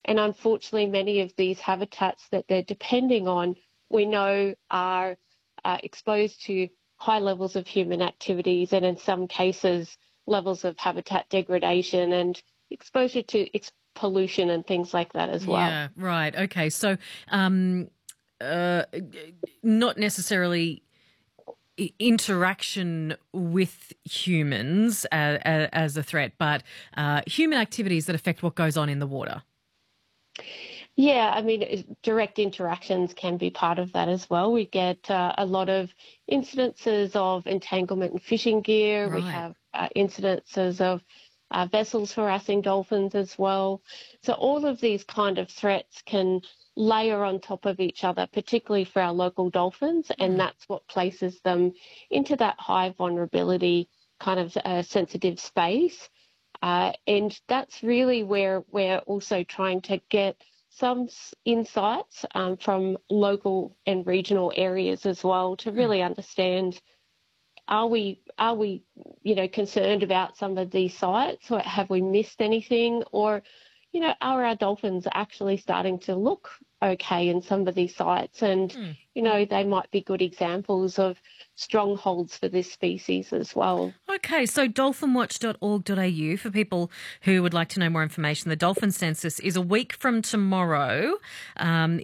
And unfortunately, many of these habitats that they're depending on, we know are exposed to high levels of human activities and in some cases levels of habitat degradation and exposure to pollution and things like that as well. Yeah, right. Okay. So, uh, not necessarily interaction with humans as a threat, but human activities that affect what goes on in the water. Yeah, I mean, direct interactions can be part of that as well. We get a lot of incidences of entanglement in fishing gear. We Right. have incidences of vessels harassing dolphins as well. So all of these kind of threats can layer on top of each other, particularly for our local dolphins, and Hmm. that's what places them into that high vulnerability kind of sensitive space. And that's really where we're also trying to get some insights from local and regional areas as well to Hmm. really understand, are we concerned about some of these sites, or have we missed anything, or are our dolphins actually starting to look okay in some of these sites, and Hmm. they might be good examples of strongholds for this species as well. Okay, so dolphinwatch.org.au for people who would like to know more information. The dolphin census is a week from tomorrow.